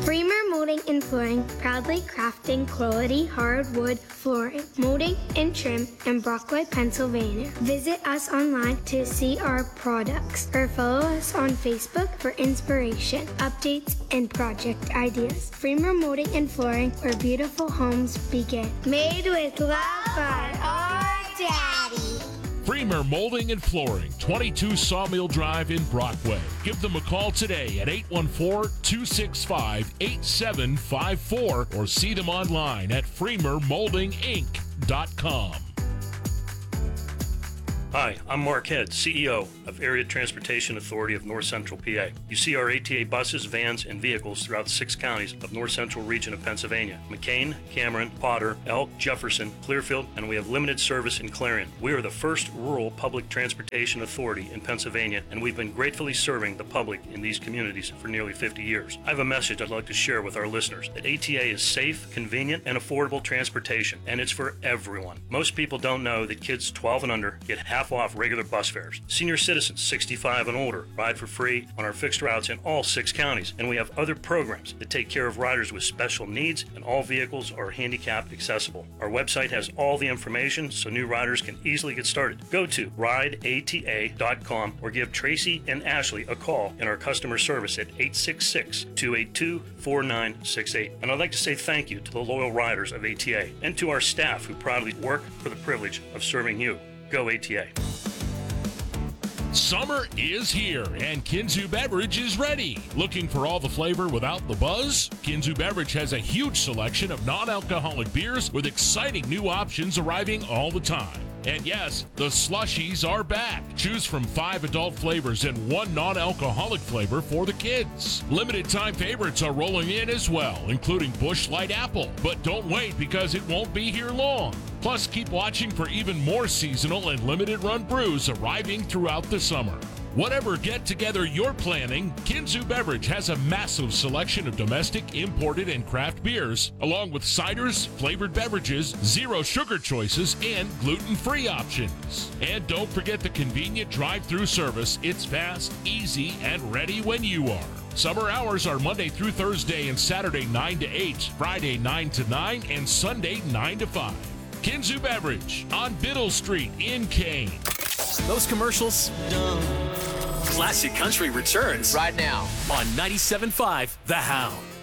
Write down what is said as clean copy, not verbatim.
Freemer Molding and Flooring, proudly crafting quality hardwood flooring, molding and trim in Brockway, Pennsylvania. Visit us online to see our products or follow us on Facebook for inspiration, updates, and project ideas. Freemer Molding and Flooring, where beautiful homes begin. Made with love by our daddy. Freemer Molding and Flooring, 22 Sawmill Drive in Brockway. Give them a call today at 814-265-8754 or see them online at freemermoldinginc.com. Hi, I'm Mark Head, CEO of Area Transportation Authority of North Central PA. You see our ATA buses, vans, and vehicles throughout the 6 counties of North Central region of Pennsylvania: McCain, Cameron, Potter, Elk, Jefferson, Clearfield, and we have limited service in Clarion. We are the first rural public transportation authority in Pennsylvania, and we've been gratefully serving the public in these communities for nearly 50 years. I have a message I'd like to share with our listeners, that ATA is safe, convenient, and affordable transportation, and it's for everyone. Most people don't know that kids 12 and under get half off regular bus fares. Senior citizens 65 and older ride for free on our fixed routes in all 6 counties, and we have other programs that take care of riders with special needs, and all vehicles are handicap accessible. Our website has all the information so new riders can easily get started. Go to rideata.com or give Tracy and Ashley a call in our customer service at 866-282-4968. And I'd like to say thank you to the loyal riders of ATA and to our staff who proudly work for the privilege of serving you. Go ATA. Summer is here, and Kinzu Beverage is ready. Looking for all the flavor without the buzz? Kinzu Beverage has a huge selection of non-alcoholic beers with exciting new options arriving all the time. And yes, the slushies are back. Choose from 5 adult flavors and 1 non-alcoholic flavor for the kids. Limited time favorites are rolling in as well, including Busch Light Apple. But don't wait, because it won't be here long. Plus, keep watching for even more seasonal and limited run brews arriving throughout the summer. Whatever get-together you're planning, Kinzu Beverage has a massive selection of domestic, imported, and craft beers, along with ciders, flavored beverages, zero sugar choices, and gluten-free options. And don't forget the convenient drive-through service. It's fast, easy, and ready when you are. Summer hours are Monday through Thursday and Saturday 9 to 8, Friday 9 to 9, and Sunday 9 to 5. Kinzu Beverage on Biddle Street in Kane. Those commercials. Classic Country returns right now on 97.5 The Hound.